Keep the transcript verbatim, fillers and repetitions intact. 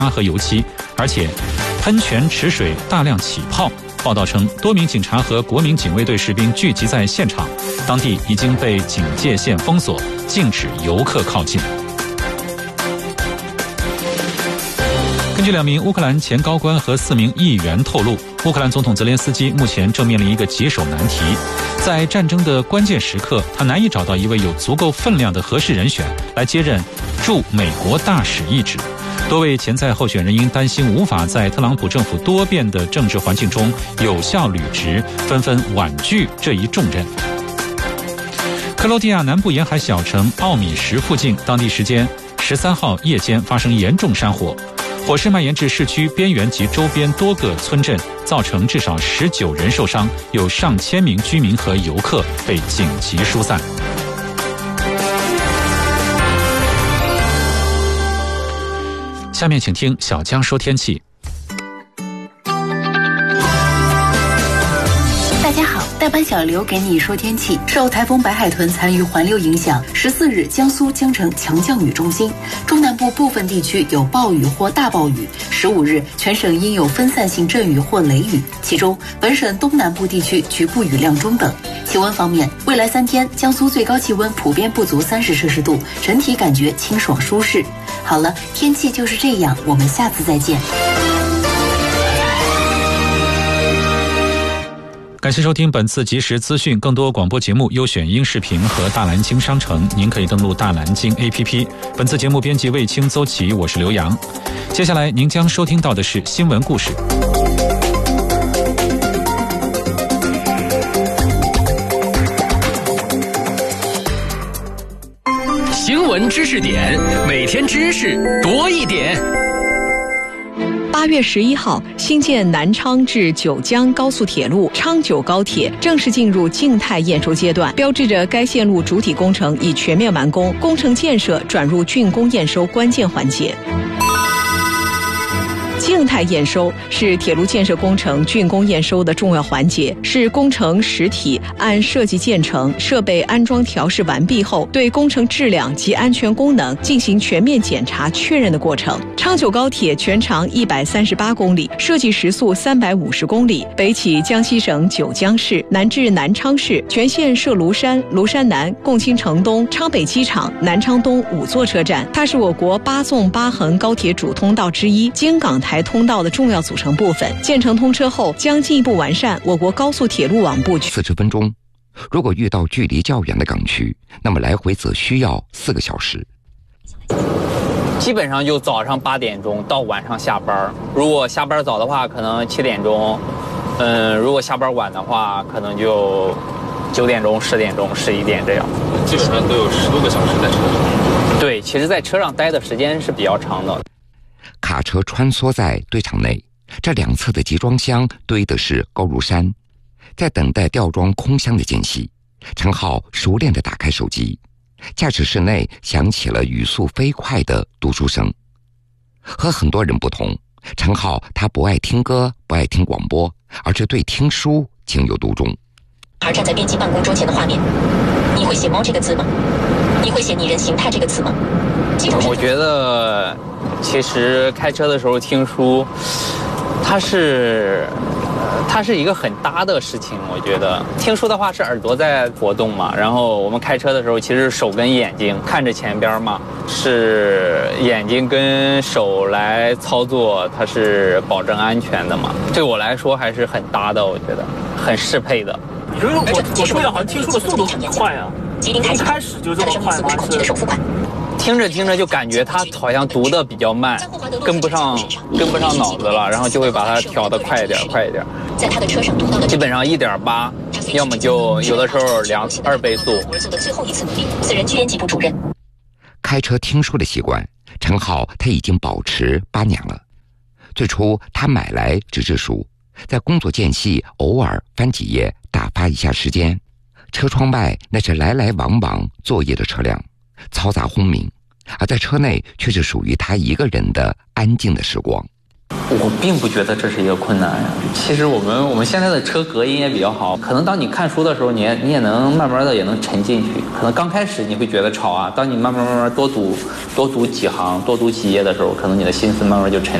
和油漆，而且喷泉池水大量起泡。报道称，多名警察和国民警卫队士兵聚集在现场，当地已经被警戒线封锁，禁止游客靠近。根据两名乌克兰前高官和四名议员透露，乌克兰总统泽连斯基目前正面临一个棘手难题，在战争的关键时刻，他难以找到一位有足够分量的合适人选来接任驻美国大使一职。多位潜在候选人因担心无法在特朗普政府多变的政治环境中有效履职，纷纷婉拒这一重任。克罗地亚南部沿海小城奥米什附近，当地时间十三号夜间发生严重山火，火势蔓延至市区边缘及周边多个村镇，造成至少十九人受伤，有上千名居民和游客被紧急疏散。下面请听小江说天气。 大家好，代班小刘给你说天气。受台风白海豚残余环流影响，十四日江苏将成强降雨中心，中南部部分地区有暴雨或大暴雨。十五日全省应有分散性阵雨或雷雨，其中本省东南部地区局部雨量中等。气温方面，未来三天江苏最高气温普遍不足三十摄氏度，整体感觉清爽舒适。好了，天气就是这样，我们下次再见。 感谢收听本次即时资讯，更多广播节目、优选音视频和大蓝鲸商城，您可以登录大蓝鲸 A P P。本次节目编辑卫青、邹琪，我是刘洋。接下来您将收听到的是新闻故事。 新闻知识点，每天知识多一点。 八月十一号，新建南昌至九江高速铁路昌九高铁正式进入静态验收阶段，标志着该线路主体工程已全面完工，工程建设转入竣工验收关键环节。静态验收是铁路建设工程竣工验收的重要环节，是工程实体按设计建成、设备安装调试完毕后，对工程质量及安全功能进行全面检查确认的过程。昌九高铁全长一百三十八公里，设计时速三百五十公里，北起江西省九江市，南至南昌市，全线设庐山、庐山南、共青城东、昌北机场、南昌东五座车站。它是我国八纵八横高铁主通道之一，京港台通道的重要组成部分。建成通车后，将进一步完善我国高速铁路网布局。 四十分钟，如果遇到距离较远的港区，那么来回则需要四个小时。 基本上就早上八点钟到晚上下班，如果下班早的话，可能七点钟；嗯，如果下班晚的话，可能就九点钟、十点钟、十一点这样。 基本上都有十多个小时在车上。 对，其实在车上待的时间是比较长的。 卡车穿梭在堆场内，这两侧的集装箱堆的是高如山。在等待吊装空箱的间隙，陈浩熟练地打开手机，驾驶室内响起了语速飞快的读书声。和很多人不同，陈浩他不爱听歌，不爱听广播，而是对听书情有独钟。 而站在编辑办公桌前的画面，你会写猫这个字吗？你会写拟人形态这个词吗？ 我觉得其实开车的时候听书，它是它是一个很搭的事情。我觉得听书的话是耳朵在活动嘛，然后我们开车的时候其实手跟眼睛看着前边嘛，是眼睛跟手来操作，它是保证安全的嘛。对我来说还是很搭的，我觉得很适配的。 你觉得我我觉得好像听书的速度很快啊，一开始就这么快吗？是听着听着就感觉他好像读的比较慢，跟不上跟不上脑子了，然后就会把它调得快一点快一点。 在他的车上读到的基本上一点八，要么就有的时候两二倍速。 做的最后一次努力，此人编辑部主任。 开车听书的习惯，陈浩他已经保持八年了。最初他买来纸质书，在工作间隙偶尔翻几页，打发一下时间。车窗外那是来来往往作业的车辆，嘈杂轰鸣，而在车内却是属于他一个人的安静的时光。 我并不觉得这是一个困难呀。其实我们我们现在的车隔音也比较好，可能当你看书的时候，你也你也能慢慢的也能沉进去。可能刚开始你会觉得吵啊，当你慢慢慢慢多读多读几行、多读几页的时候，可能你的心思慢慢就沉。